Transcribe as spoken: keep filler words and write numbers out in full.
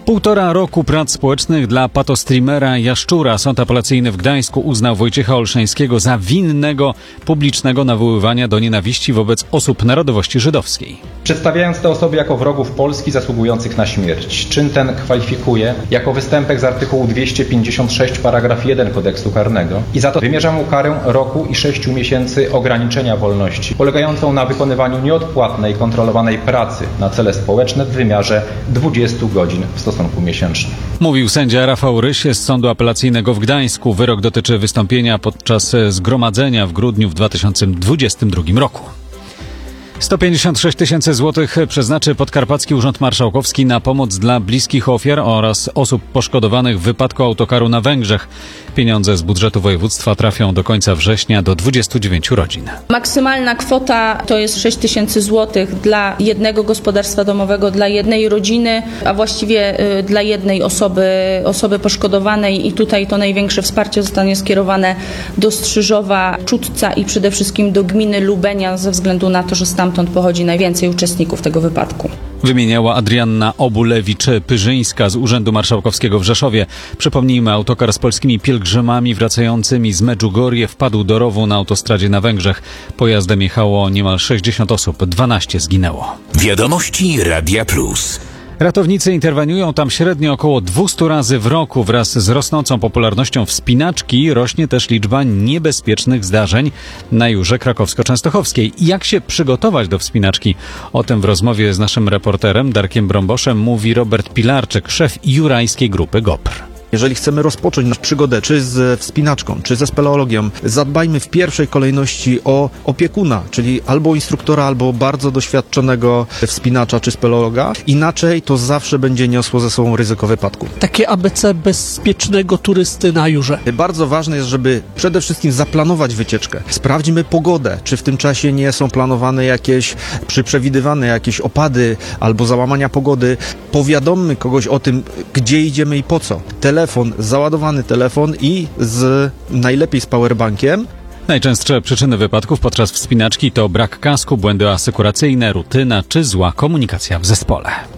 Półtora roku prac społecznych dla patostreamera Jaszczura. Sąd apelacyjny w Gdańsku uznał Wojciecha Olszańskiego za winnego publicznego nawoływania do nienawiści wobec osób narodowości żydowskiej. Przedstawiając te osoby jako wrogów Polski zasługujących na śmierć. Czyn ten kwalifikuje jako występek z artykułu dwieście pięćdziesiąt sześć paragraf jeden kodeksu karnego i za to wymierza mu karę roku i sześciu miesięcy ograniczenia wolności, polegającą na wykonywaniu nieodpłatnej, kontrolowanej pracy na cele społeczne w wymiarze dwudziestu godzin w stosunku miesięcznym. Mówił sędzia Rafał Ryś z Sądu Apelacyjnego w Gdańsku. Wyrok dotyczy wystąpienia podczas zgromadzenia w grudniu w dwa tysiące dwudziestym drugim roku. sto pięćdziesiąt sześć tysięcy złotych przeznaczy Podkarpacki Urząd Marszałkowski na pomoc dla bliskich ofiar oraz osób poszkodowanych w wypadku autokaru na Węgrzech. Pieniądze z budżetu województwa trafią do końca września do dwudziestu dziewięciu rodzin. Maksymalna kwota to jest sześć tysięcy złotych dla jednego gospodarstwa domowego, dla jednej rodziny, a właściwie dla jednej osoby, osoby poszkodowanej i tutaj to największe wsparcie zostanie skierowane do Strzyżowa, Czudca i przede wszystkim do gminy Lubenia ze względu na to, że stamtąd pochodzi najwięcej uczestników tego wypadku. Wymieniała Adrianna Obulewicz-Pyrzyńska z Urzędu Marszałkowskiego w Rzeszowie. Przypomnijmy, autokar z polskimi pielgrzymami wracającymi z Medjugorje wpadł do rowu na autostradzie na Węgrzech. Pojazdem jechało niemal sześćdziesiąt osób, dwanaście zginęło. Wiadomości Radia Plus. Ratownicy interweniują tam średnio około dwieście razy w roku. Wraz z rosnącą popularnością wspinaczki rośnie też liczba niebezpiecznych zdarzeń na Jurze Krakowsko-Częstochowskiej. Jak się przygotować do wspinaczki? O tym w rozmowie z naszym reporterem Darkiem Brąboszem mówi Robert Pilarczyk, szef jurajskiej grupy GOPR. Jeżeli chcemy rozpocząć naszą przygodę, czy z wspinaczką, czy ze speleologią, zadbajmy w pierwszej kolejności o opiekuna, czyli albo instruktora, albo bardzo doświadczonego wspinacza czy speleologa. Inaczej to zawsze będzie niosło ze sobą ryzyko wypadku. Takie A B C bezpiecznego turysty na Jurze. Bardzo ważne jest, żeby przede wszystkim zaplanować wycieczkę. Sprawdźmy pogodę, czy w tym czasie nie są planowane jakieś, czy przewidywane jakieś opady albo załamania pogody. Powiadommy kogoś o tym, gdzie idziemy i po co. Telefon, załadowany telefon i z najlepiej z powerbankiem. Najczęstsze przyczyny wypadków podczas wspinaczki to brak kasku, błędy asykuracyjne, rutyna czy zła komunikacja w zespole.